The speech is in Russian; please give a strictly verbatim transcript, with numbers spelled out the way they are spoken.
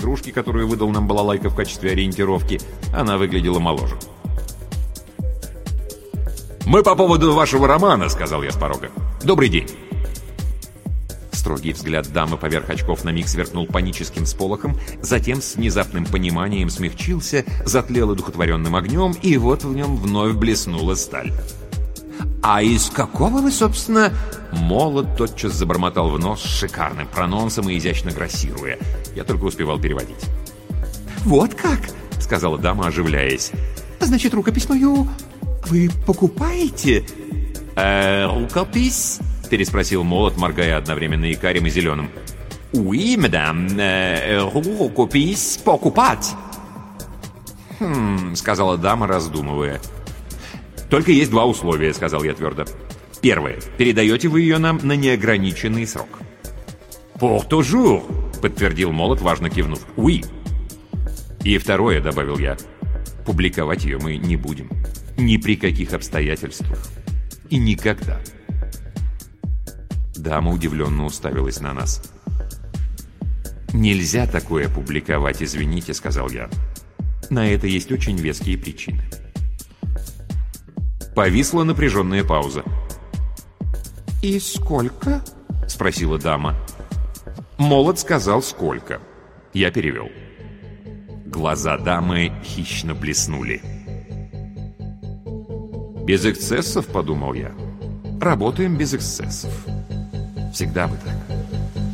кружки, которую выдал нам балалайка в качестве ориентировки, она выглядела моложе. «Мы по поводу вашего романа», — сказал я с порога. «Добрый день». Строгий взгляд дамы поверх очков на миг сверкнул паническим сполохом, затем с внезапным пониманием смягчился, затлел одухотворенным огнем, и вот в нем вновь блеснула сталь. «А из какого вы, собственно...» Молот тотчас забормотал в нос с шикарным прононсом и изящно грассируя. Я только успевал переводить. «Вот как?» — сказала дама, оживляясь. «Значит, рукопись мою вы покупаете?» «Э, рукопись?» — переспросил Молот, моргая одновременно и карим, и зеленым. «Oui, мадам, э, рукопись покупать». «Хм...» — сказала дама, раздумывая. «Только есть два условия», — сказал я твердо. «Первое. Передаете вы ее нам на неограниченный срок». «Pour toujours», — подтвердил Молот, важно кивнув. «Oui». «И второе», — добавил я. «Публиковать ее мы не будем. Ни при каких обстоятельствах. И никогда». Дама удивленно уставилась на нас. «Нельзя такое публиковать, извините», — сказал я. «На это есть очень веские причины». Повисла напряженная пауза. «И сколько?» — спросила дама. Молот сказал «сколько». Я перевел. Глаза дамы хищно блеснули. «Без эксцессов», — подумал я. «Работаем без эксцессов. Всегда бы так».